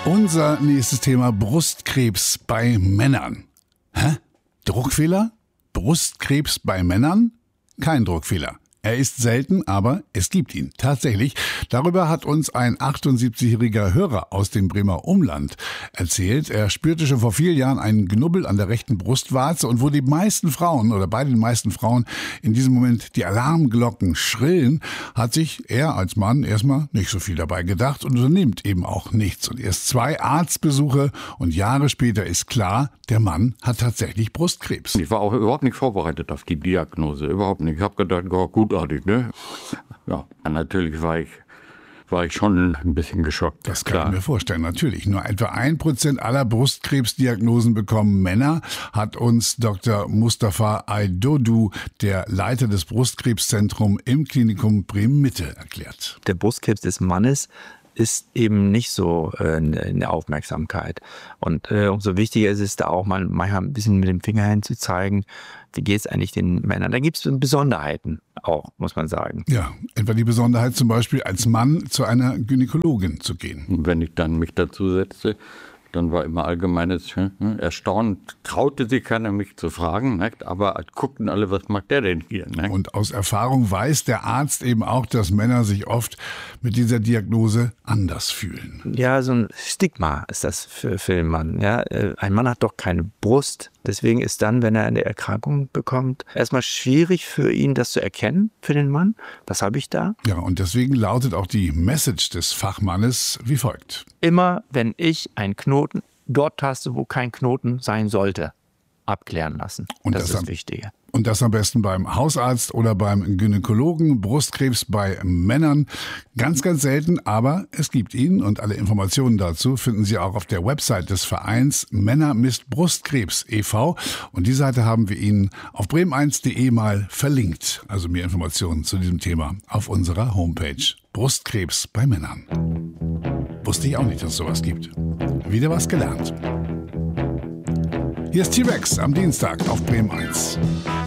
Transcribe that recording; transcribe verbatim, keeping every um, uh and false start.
Unser nächstes Thema: Brustkrebs bei Männern. Hä? Druckfehler? Brustkrebs bei Männern? Kein Druckfehler. Er ist selten, aber es gibt ihn tatsächlich. Darüber hat uns ein achtundsiebzigjähriger Hörer aus dem Bremer Umland erzählt. Er spürte schon vor vier Jahren einen Knubbel an der rechten Brustwarze, und wo die meisten Frauen oder bei den meisten Frauen in diesem Moment die Alarmglocken schrillen, hat sich er als Mann erstmal nicht so viel dabei gedacht und unternimmt eben auch nichts. Und erst zwei Arztbesuche und Jahre später ist klar, der Mann hat tatsächlich Brustkrebs. Ich war auch überhaupt nicht vorbereitet auf die Diagnose, überhaupt nicht. Ich habe gedacht, oh, gut, Ne? Ja, natürlich war ich, war ich schon ein bisschen geschockt. Das kann klar. ich mir vorstellen, natürlich. Nur etwa ein Prozent aller Brustkrebsdiagnosen bekommen Männer, hat uns Doktor Mustafa Aydodu, der Leiter des Brustkrebszentrums im Klinikum Bremen-Mitte, erklärt. Der Brustkrebs des Mannes ist eben nicht so äh, in der Aufmerksamkeit. Und äh, umso wichtiger ist es, da auch mal manchmal ein bisschen mit dem Finger hinzuzeigen, wie geht es eigentlich den Männern. Da gibt es Besonderheiten auch, muss man sagen. Ja, etwa die Besonderheit zum Beispiel, als Mann zu einer Gynäkologin zu gehen. Und wenn ich dann mich dazu setzte, dann war immer allgemeines hm, Erstaunen. Traute sich keiner, mich zu fragen, nicht? Aber guckten alle, was macht der denn hier? Nicht? Und aus Erfahrung weiß der Arzt eben auch, dass Männer sich oft mit dieser Diagnose anders fühlen. Ja, so ein Stigma ist das für, für den Mann. Ja? Ein Mann hat doch keine Brust. Deswegen ist dann, wenn er eine Erkrankung bekommt, erstmal schwierig für ihn, das zu erkennen, für den Mann. Was habe ich da? Ja, und deswegen lautet auch die Message des Fachmannes wie folgt. Immer, wenn ich einen Knoten dort taste, wo kein Knoten sein sollte, abklären lassen. Und das, das ist am, das Wichtige. Und das am besten beim Hausarzt oder beim Gynäkologen. Brustkrebs bei Männern. Ganz, ganz selten, aber es gibt ihn. Und alle Informationen dazu finden Sie auch auf der Website des Vereins Männer misst Brustkrebs e V. Und die Seite haben wir Ihnen auf bremen eins punkt de mal verlinkt. Also mehr Informationen zu diesem Thema auf unserer Homepage. Brustkrebs bei Männern. Wusste ich auch nicht, dass es sowas gibt. Wieder was gelernt. Hier ist T-Rex am Dienstag auf Bremen eins.